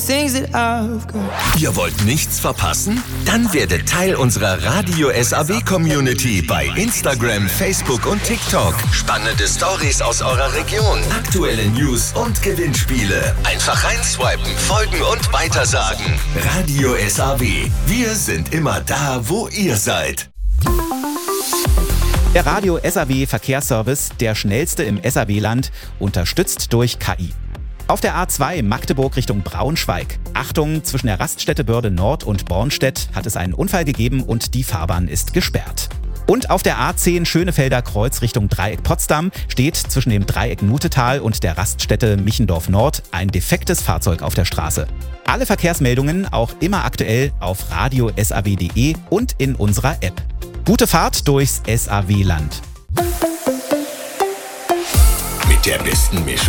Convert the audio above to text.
Things that I've got. Ihr wollt nichts verpassen? Dann werdet Teil unserer Radio SAW Community bei Instagram, Facebook und TikTok. Spannende Stories aus eurer Region, aktuelle News und Gewinnspiele. Einfach reinswipen, folgen und weitersagen. Radio SAW. Wir sind immer da, wo ihr seid. Der Radio SAW Verkehrsservice, der schnellste im SAW-Land, unterstützt durch KI. Auf der A2 Magdeburg Richtung Braunschweig. Achtung, zwischen der Raststätte Börde Nord und Bornstedt hat es einen Unfall gegeben und die Fahrbahn ist gesperrt. Und auf der A10 Schönefelder Kreuz Richtung Dreieck Potsdam steht zwischen dem Dreieck Nutetal und der Raststätte Michendorf Nord ein defektes Fahrzeug auf der Straße. Alle Verkehrsmeldungen auch immer aktuell auf radiosaw.de und in unserer App. Gute Fahrt durchs SAW-Land. Mit der besten Mischung